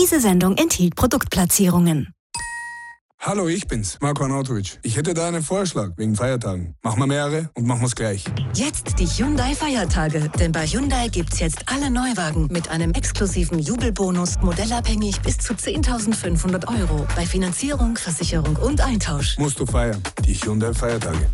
Diese Sendung enthielt Produktplatzierungen. Hallo, ich bin's, Marko Arnautovic. Ich hätte da einen Vorschlag wegen Feiertagen. Machen wir mehrere und machen wir's gleich. Jetzt die Hyundai-Feiertage. Denn bei Hyundai gibt's jetzt alle Neuwagen mit einem exklusiven Jubelbonus, modellabhängig bis zu 10.500 €. Bei Finanzierung, Versicherung und Eintausch. Musst du feiern. Die Hyundai-Feiertage.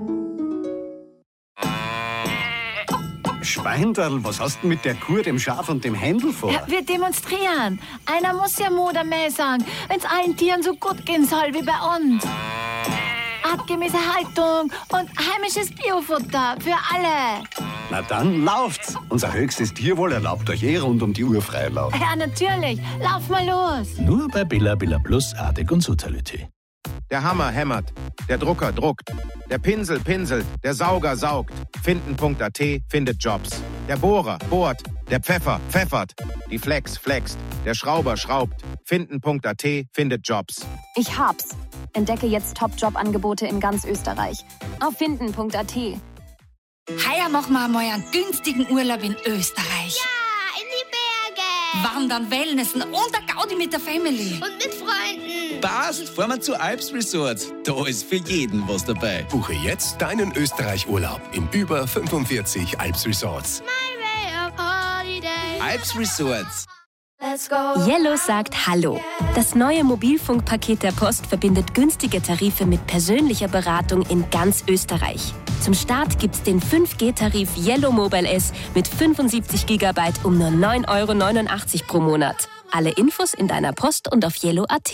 Schweinderl, was hast du mit der Kuh, dem Schaf und dem Händel vor? Ja, wir demonstrieren. Einer muss ja Mut am Mäh sagen, wenn es allen Tieren so gut gehen soll wie bei uns. Artgemäße Haltung und heimisches Biofutter für alle. Na dann lauft's. Unser höchstes Tierwohl erlaubt euch rund um die Uhr Freilauf. Ja, natürlich. Lauf mal los. Nur bei Billa Plus, Artig und Sutalité. Der Hammer hämmert, der Drucker druckt, der Pinsel pinselt, der Sauger saugt. Finden.at findet Jobs. Der Bohrer bohrt, der Pfeffer pfeffert, die Flex flext, der Schrauber schraubt. Finden.at findet Jobs. Ich hab's. Entdecke jetzt Top-Job-Angebote in ganz Österreich. Auf finden.at. Heuer machen wir einmal einen günstigen Urlaub in Österreich. Ja, in die Berge. Wandern, Wellnessen und eine Gaudi mit der Family. Und mit Freunden. Passt, fahren wir zu Alps Resorts. Da ist für jeden was dabei. Buche jetzt deinen Österreich-Urlaub in über 45 Alps Resorts. My way of holiday. Alps Resorts. Let's go. Yellow sagt Hallo. Das neue Mobilfunkpaket der Post verbindet günstige Tarife mit persönlicher Beratung in ganz Österreich. Zum Start gibt's den 5G-Tarif Yellow Mobile S mit 75 GB um nur 9,89 € pro Monat. Alle Infos in deiner Post und auf yellow.at.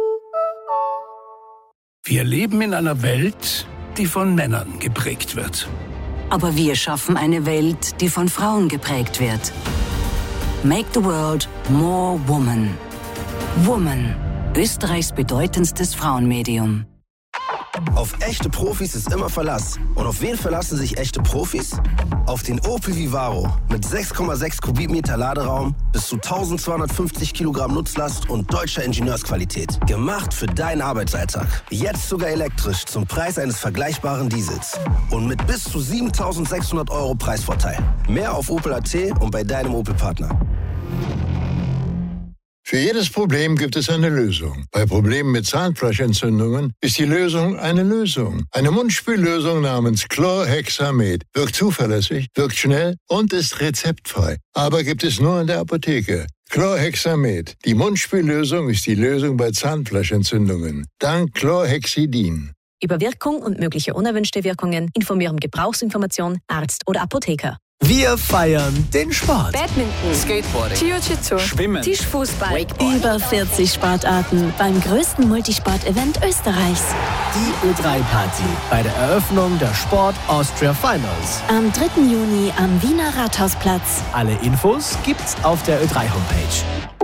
Wir leben in einer Welt, die von Männern geprägt wird. Aber wir schaffen eine Welt, die von Frauen geprägt wird. Make the world more woman. Woman, Österreichs bedeutendstes Frauenmedium. Auf echte Profis ist immer Verlass. Und auf wen verlassen sich echte Profis? Auf den Opel Vivaro mit 6,6 Kubikmeter Laderaum, bis zu 1250 Kilogramm Nutzlast und deutscher Ingenieursqualität. Gemacht für deinen Arbeitsalltag. Jetzt sogar elektrisch zum Preis eines vergleichbaren Diesels. Und mit bis zu 7.600 € Preisvorteil. Mehr auf Opel.at und bei deinem Opel-Partner. Für jedes Problem gibt es eine Lösung. Bei Problemen mit Zahnfleischentzündungen ist die Lösung eine Lösung. Eine Mundspüllösung namens Chlorhexamed wirkt zuverlässig, wirkt schnell und ist rezeptfrei. Aber gibt es nur in der Apotheke. Chlorhexamed. Die Mundspüllösung ist die Lösung bei Zahnfleischentzündungen. Dank Chlorhexidin. Über Wirkung und mögliche unerwünschte Wirkungen informieren Gebrauchsinformation, Arzt oder Apotheker. Wir feiern den Sport. Badminton, Skateboarding, Jiu-Jitsu, Schwimmen, Tischfußball, Wakeboard. Über 40 Sportarten beim größten Multisport-Event Österreichs. Die Ö3-Party bei der Eröffnung der Sport Austria Finals. Am 3. Juni am Wiener Rathausplatz. Alle Infos gibt's auf der Ö3-Homepage.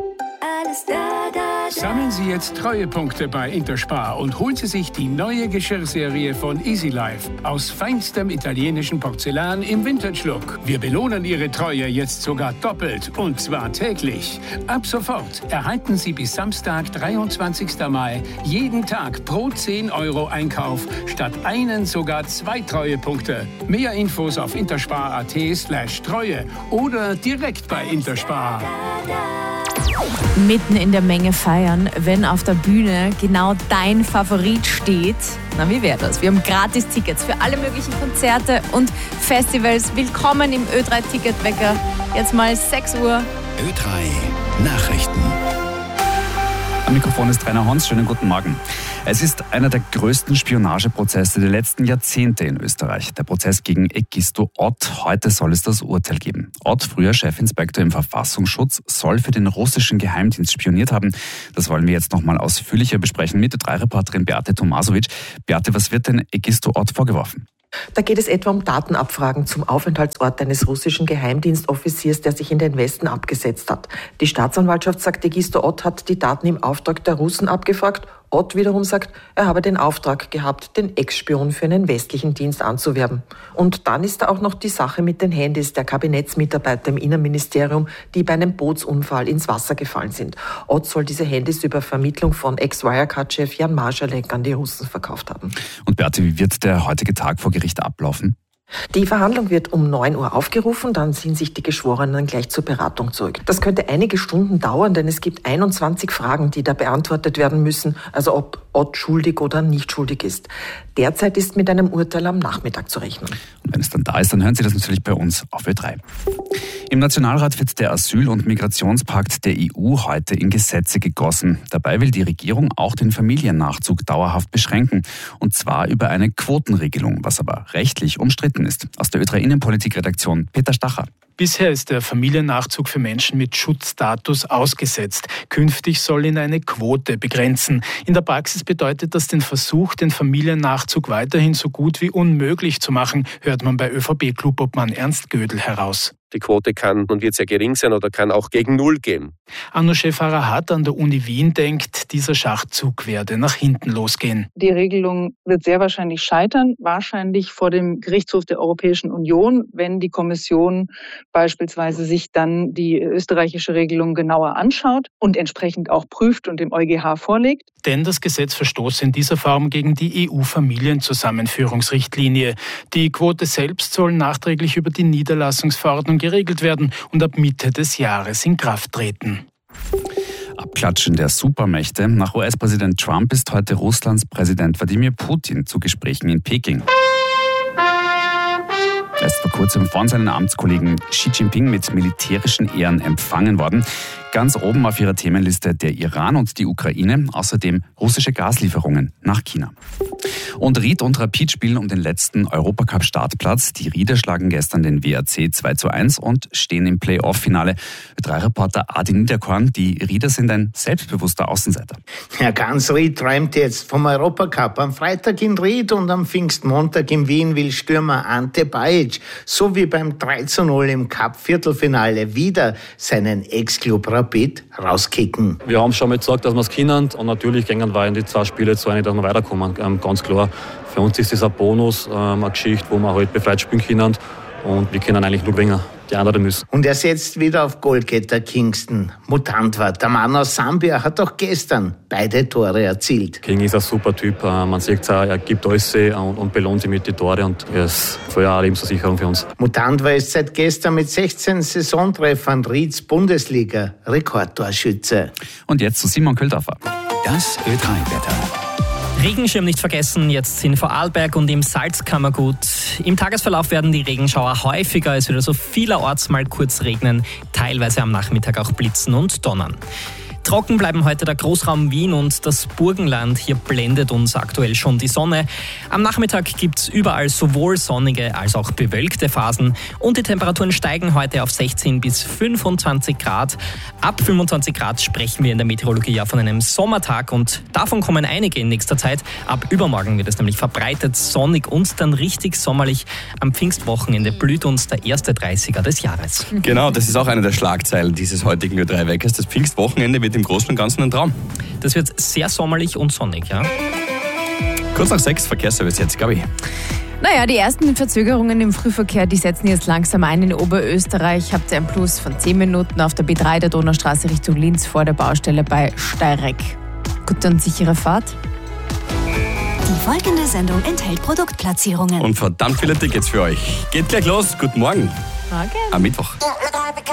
Sammeln Sie jetzt Treuepunkte bei Interspar und holen Sie sich die neue Geschirrserie von Easy Life aus feinstem italienischen Porzellan im Vintage-Look. Wir belohnen Ihre Treue jetzt sogar doppelt und zwar täglich. Ab sofort erhalten Sie bis Samstag, 23. Mai, jeden Tag pro 10 € Einkauf statt einen sogar 2 Treuepunkte. Mehr Infos auf interspar.at/Treue oder direkt bei Interspar. Mitten in der Menge feiern, wenn auf der Bühne genau dein Favorit steht. Na, wie wäre das? Wir haben gratis Tickets für alle möglichen Konzerte und Festivals. Willkommen im Ö3-Ticketwecker. Jetzt mal 6 Uhr. Ö3 Nachrichten. Am Mikrofon ist Rainer Hons. Schönen guten Morgen. Es ist einer der größten Spionageprozesse der letzten Jahrzehnte in Österreich. Der Prozess gegen Egisto Ott. Heute soll es das Urteil geben. Ott, früher Chefinspektor im Verfassungsschutz, soll für den russischen Geheimdienst spioniert haben. Das wollen wir jetzt nochmal ausführlicher besprechen mit Ö3-Reporterin Beate Tomasovic. Beate, was wird denn Egisto Ott vorgeworfen? Da geht es etwa um Datenabfragen zum Aufenthaltsort eines russischen Geheimdienstoffiziers, der sich in den Westen abgesetzt hat. Die Staatsanwaltschaft sagt, Egisto Ott hat die Daten im Auftrag der Russen abgefragt. Ott wiederum sagt, er habe den Auftrag gehabt, den Ex-Spion für einen westlichen Dienst anzuwerben. Und dann ist da auch noch die Sache mit den Handys der Kabinettsmitarbeiter im Innenministerium, die bei einem Bootsunfall ins Wasser gefallen sind. Ott soll diese Handys über Vermittlung von Ex-Wirecard-Chef Jan Marschalek an die Russen verkauft haben. Und Beate, wie wird der heutige Tag vor Gericht ablaufen? Die Verhandlung wird um 9 Uhr aufgerufen, dann ziehen sich die Geschworenen gleich zur Beratung zurück. Das könnte einige Stunden dauern, denn es gibt 21 Fragen, die da beantwortet werden müssen, also ob Ott schuldig oder nicht schuldig ist. Derzeit ist mit einem Urteil am Nachmittag zu rechnen. Und wenn es dann da ist, dann hören Sie das natürlich bei uns auf Ö3. Im Nationalrat wird der Asyl- und Migrationspakt der EU heute in Gesetze gegossen. Dabei will die Regierung auch den Familiennachzug dauerhaft beschränken. Und zwar über eine Quotenregelung, was aber rechtlich umstritten ist. Aus der Ö3 Innenpolitik-Redaktion Peter Stacher. Bisher ist der Familiennachzug für Menschen mit Schutzstatus ausgesetzt. Künftig soll ihn eine Quote begrenzen. In der Praxis bedeutet das den Versuch, den Familiennachzug weiterhin so gut wie unmöglich zu machen, hört man bei ÖVP-Klubobmann Ernst Gödel heraus. Die Quote kann und wird sehr gering sein oder kann auch gegen Null gehen. Anousheh Farhat an der Uni Wien denkt, dieser Schachzug werde nach hinten losgehen. Die Regelung wird sehr wahrscheinlich scheitern, wahrscheinlich vor dem Gerichtshof der Europäischen Union, wenn die Kommission beispielsweise sich dann die österreichische Regelung genauer anschaut und entsprechend auch prüft und dem EuGH vorlegt. Denn das Gesetz verstoße in dieser Form gegen die EU-Familienzusammenführungsrichtlinie. Die Quote selbst soll nachträglich über die Niederlassungsverordnung geregelt werden und ab Mitte des Jahres in Kraft treten. Abklatschen der Supermächte. Nach US-Präsident Trump ist heute Russlands Präsident Wladimir Putin zu Gesprächen in Peking. Er ist vor kurzem von seinen Amtskollegen Xi Jinping mit militärischen Ehren empfangen worden. Ganz oben auf ihrer Themenliste der Iran und die Ukraine, außerdem russische Gaslieferungen nach China. Und Ried und Rapid spielen um den letzten Europacup-Startplatz. Die Rieder schlagen gestern den WRC 2:1 und stehen im Playoff-Finale. Ö3-Reporter Adi Niederkorn, die Rieder sind ein selbstbewusster Außenseiter. Ja, ganz Ried träumt jetzt vom Europacup. Am Freitag in Ried und am Pfingstmontag in Wien will Stürmer Ante Bajic, so wie beim 3:0 im Cup-Viertelfinale, wieder seinen Ex-Club Rapid rauskicken. Wir haben schon mal gesagt, dass wir es können und natürlich gehen wir in die 2 Spiele zu einig, dass wir weiterkommen, ganz klar. Für uns ist das ein Bonus, eine Geschichte, wo wir halt befreit spielen können und wir können eigentlich nur gewinnen. Die anderen müssen. Und er setzt wieder auf Goalgetter Kingston. Mutant war. Der Mann aus Sambia hat auch gestern beide Tore erzielt. King ist ein super Typ. Man sieht es auch, er gibt alles und belohnt sich mit den Tore und er ist voll eine Lebensversicherung für uns. Mutant war es seit gestern mit 16 Saisontreffern Rieds Bundesliga-Rekordtorschütze. Und jetzt zu Simon Köldorfer. Das Ö3-Wetter. Regenschirm nicht vergessen, jetzt in Vorarlberg und im Salzkammergut. Im Tagesverlauf werden die Regenschauer häufiger, es wird also vielerorts mal kurz regnen, teilweise am Nachmittag auch blitzen und donnern. Trocken bleiben heute der Großraum Wien und das Burgenland. Hier blendet uns aktuell schon die Sonne. Am Nachmittag gibt es überall sowohl sonnige als auch bewölkte Phasen. Und die Temperaturen steigen heute auf 16 bis 25 Grad. Ab 25 Grad sprechen wir in der Meteorologie ja von einem Sommertag. Und davon kommen einige in nächster Zeit. Ab übermorgen wird es nämlich verbreitet sonnig und dann richtig sommerlich. Am Pfingstwochenende blüht uns der erste 30er des Jahres. Genau, das ist auch eine der Schlagzeilen dieses heutigen Ö3-Weckers. Das Pfingstwochenende wird im Großen und Ganzen ein Traum. Das wird sehr sommerlich und sonnig, ja. Kurz nach 6, Verkehrsservice jetzt, Gabi. Naja, die ersten Verzögerungen im Frühverkehr, die setzen jetzt langsam ein. In Oberösterreich habt ihr ein Plus von 10 Minuten auf der B3 der Donaustraße Richtung Linz vor der Baustelle bei Steyreck. Gute und sichere Fahrt. Die folgende Sendung enthält Produktplatzierungen. Und verdammt viele Tickets für euch. Geht gleich los. Guten Morgen. Morgen. Am Mittwoch.